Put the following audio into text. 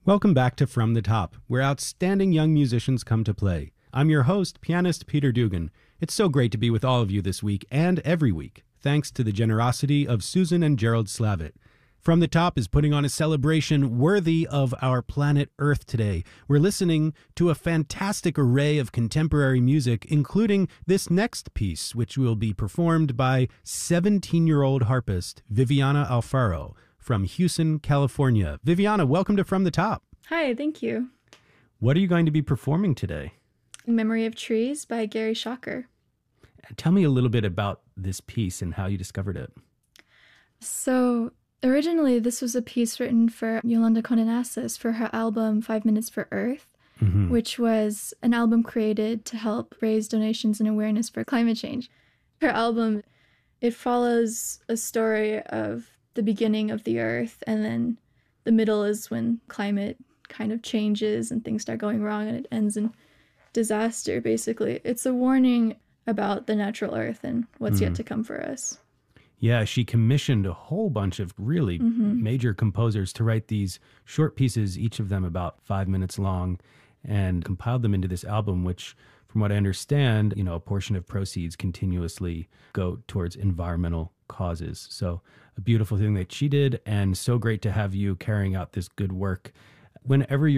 Welcome back to From the Top, where outstanding young musicians come to play. I'm your host, pianist Peter Dugan. It's so great to be with all of you this week and every week, thanks to the generosity of Susan and Gerald Slavitt. From the Top is putting on a celebration worthy of our planet Earth today. We're listening to a fantastic array of contemporary music, including this next piece, which will be performed by 17-year-old harpist Viviana Alfaro from Houston, California. Viviana, welcome to From the Top. Hi, thank you. What are you going to be performing today? Memory of Trees by Gary Shocker. Tell me a little bit about this piece and how you discovered it. So, originally, this was a piece written for Yolanda Condenasas for her album 5 Minutes for Earth, which was an album created to help raise donations and awareness for climate change. Her album, it follows a story of the beginning of the Earth, and then the middle is when climate kind of changes and things start going wrong, and it ends in disaster, basically. It's a warning about the natural Earth and what's yet to come for us. Yeah, she commissioned a whole bunch of really major composers to write these short pieces, each of them about 5 minutes long, and compiled them into this album, which, from what I understand, a portion of proceeds continuously go towards environmental causes. So a beautiful thing that she did, and so great to have you carrying out this good work. Whenever you're